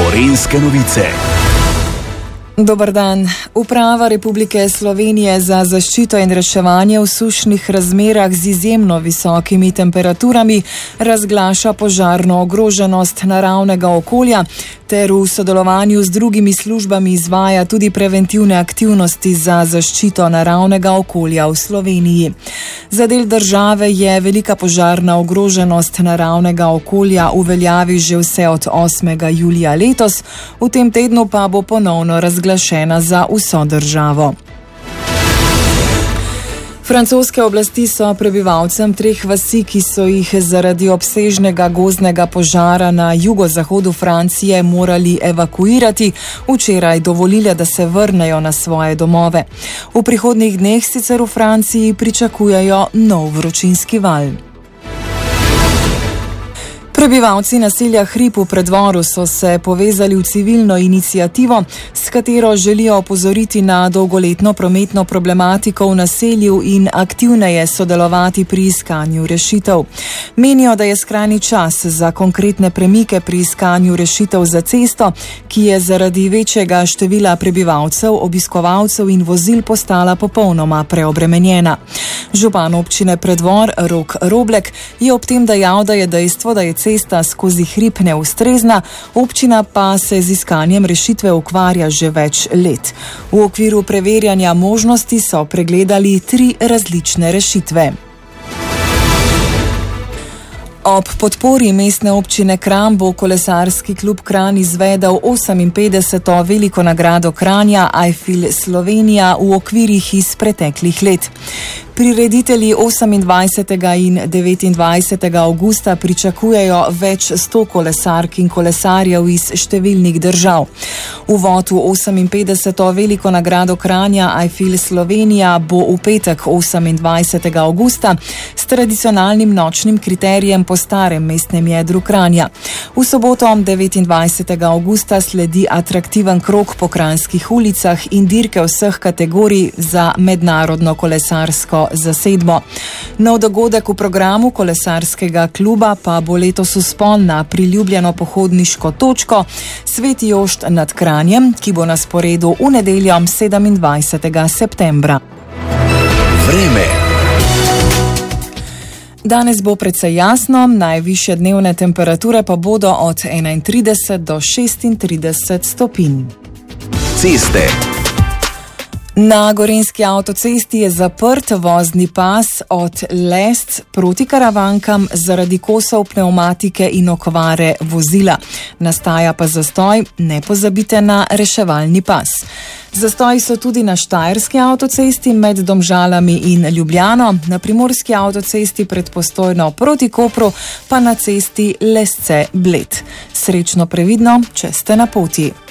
Gorenjske novice. Dober dan. Uprava Republike Slovenije za zaščito in reševanje v sušnih razmerah z izjemno visokimi temperaturami razglaša požarno ogroženost naravnega okolja ter v sodelovanju z drugimi službami izvaja tudi preventivne aktivnosti za zaščito naravnega okolja v Sloveniji. Za del države je velika požarna ogroženost naravnega okolja v veljavi že vse od 8. julija letos, v tem tednu pa bo ponovno razglašena za vso državo. Francoske oblasti so prebivalcem 3 vasi, ki so jih zaradi obsežnega gozdnega požara na jugozahodu Francije morali evakuirati, včeraj dovolile, da se vrnejo na svoje domove. V prihodnjih dneh sicer v Franciji pričakujejo nov vročinski val. Prebivalci naselja Hrib v Predvoru so se povezali v civilno iniciativo, s katero želijo opozoriti na dolgoletno prometno problematiko v naselju in aktivneje sodelovati pri iskanju rešitev. Menijo, da je skrajni čas za konkretne premike pri iskanju rešitev za cesto, ki je zaradi večjega števila prebivalcev, obiskovalcev in vozil postala popolnoma preobremenjena. Župan občine Predvor Rok Roblek je ob tem dejal, da je dejstvo, da je cesta skozi Hrib neustrezna, občina pa se z iskanjem rešitve ukvarja že več let. V okviru preverjanja možnosti so pregledali 3 različne rešitve. Ob podpori mestne občine Kranj bo kolesarski klub Kranj izvedel 58. veliko nagrado Kranja I-Feel Slovenija v okvirih iz preteklih let. Prireditelji 28. in 29. avgusta pričakujejo več 100 kolesark in kolesarjev iz številnih držav. Uvod v 58. veliko nagrado Kranja I-Feel Slovenija bo v petek 28. avgusta s tradicionalnim nočnim kriterijem po starem mestnem jedru Kranja. V soboto 29. avgusta sledi atraktiven krog po kranjskih ulicah in dirke vseh kategorij za mednarodno kolesarsko zasedbo. Nov dogodek v programu kolesarskega kluba pa bo letos vzpon na priljubljeno pohodniško točko Sveti Jošt nad Kranjem, ki bo na sporedu v nedeljo 27. septembra. Vreme. Danes bo precej jasno, najvišje dnevne temperature pa bodo od 31 do 36 stopinj. Ceste. Na Gorenjski avtocesti je zaprt vozni pas od Lesc proti Karavankam zaradi kosov pnevmatike in okvare vozila. Nastaja pa zastoj, ne pozabite na reševalni pas. Zastoji so tudi na Štajerski avtocesti med Domžalami in Ljubljano, na Primorski avtocesti pred Postojno proti Kopru, pa na cesti Lesce-Bled. Srečno previdno, če ste na poti.